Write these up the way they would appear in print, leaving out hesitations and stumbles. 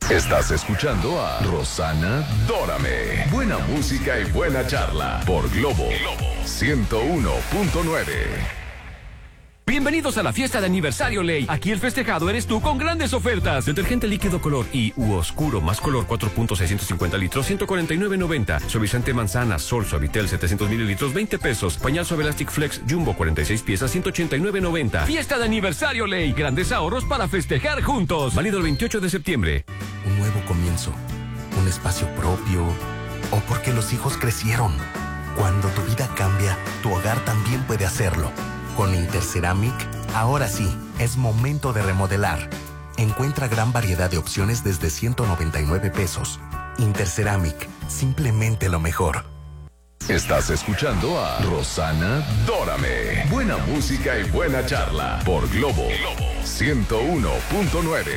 Estás escuchando a Rosana Dórame. Buena música y buena charla por Globo 101.9. Bienvenidos a la fiesta de aniversario Ley. Aquí el festejado eres tú con grandes ofertas. Detergente líquido color y u oscuro más color 4.650 litros, 149.90. Suavizante manzana, Sol Suavitel 700 mililitros, 20 pesos. Pañal Suave Elastic Flex Jumbo 46 piezas, 189.90. Fiesta de aniversario Ley. Grandes ahorros para festejar juntos. Válido el 28 de septiembre. Un nuevo comienzo, un espacio propio, o porque los hijos crecieron. Cuando tu vida cambia, tu hogar también puede hacerlo. Con Interceramic, ahora sí, es momento de remodelar. Encuentra gran variedad de opciones desde 199 pesos. Interceramic, simplemente lo mejor. Estás escuchando a Rosana Dórame. Buena música y buena charla por Globo 101.9.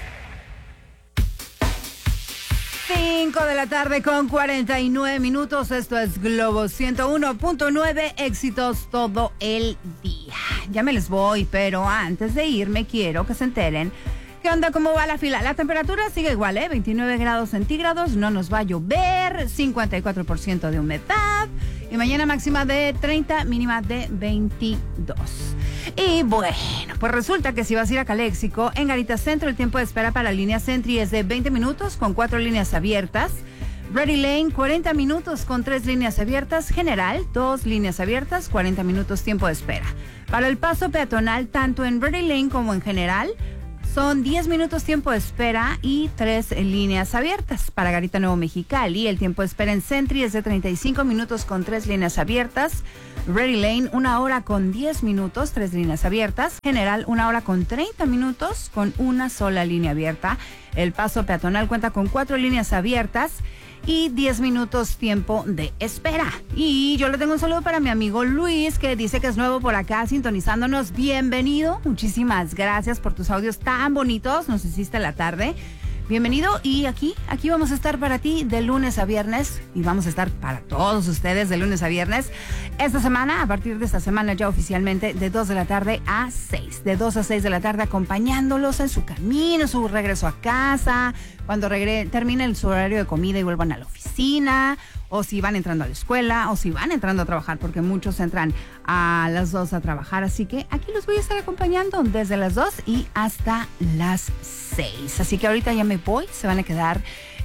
5 de la tarde con 49 minutos. Esto es Globo 101.9. Éxitos todo el día. Ya me les voy, pero antes de irme quiero que se enteren qué onda, cómo va la fila. La temperatura sigue igual, 29 grados centígrados. No nos va a llover. 54% de humedad. Y mañana máxima de 30, mínima de 22. Y bueno, pues resulta que si vas a ir a Caléxico, en Garita Centro el tiempo de espera para la línea Sentry es de 20 minutos con 4 líneas abiertas. Ready Lane, 40 minutos con 3 líneas abiertas. General, 2 líneas abiertas, 40 minutos tiempo de espera. Para el paso peatonal, tanto en Ready Lane como en General, son 10 minutos tiempo de espera y 3 líneas abiertas. Para Garita Nuevo Mexicali, el tiempo de espera en Sentry es de 35 minutos con 3 líneas abiertas. Ready Lane, 1 hora con 10 minutos, 3 líneas abiertas. General, 1 hora con 30 minutos con una sola línea abierta. El paso peatonal cuenta con 4 líneas abiertas y 10 minutos tiempo de espera. Y yo le tengo un saludo para mi amigo Luis, que dice que es nuevo por acá sintonizándonos. Bienvenido, muchísimas gracias por tus audios tan bonitos, nos hiciste la tarde. Bienvenido, y aquí vamos a estar para ti de lunes a viernes, y vamos a estar para todos ustedes de lunes a viernes. Esta semana, a partir de esta semana ya oficialmente, de 2 de la tarde a 6. De 2 a 6 de la tarde, acompañándolos en su camino, su regreso a casa, cuando termine su horario de comida y vuelvan a la oficina, o si van entrando a la escuela, o si van entrando a trabajar, porque muchos entran a las 2 a trabajar. Así que aquí los voy a estar acompañando desde las 2 y hasta las 6. Así que ahorita ya me voy, se van a quedar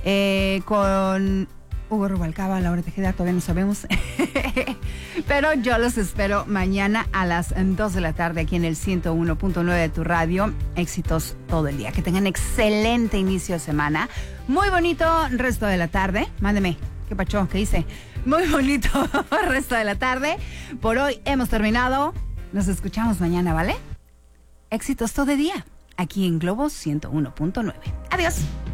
con Hugo Rubalcaba, Laura Tejeda, todavía no sabemos. Pero yo los espero mañana a las 2 de la tarde aquí en el 101.9 de tu radio. Éxitos todo el día. Que tengan excelente inicio de semana. Muy bonito resto de la tarde. Mándeme. ¿Qué pacho? ¿Qué hice? Muy bonito resto de la tarde. Por hoy hemos terminado. Nos escuchamos mañana, ¿vale? Éxitos todo el día. Aquí en Globo 101.9. Adiós.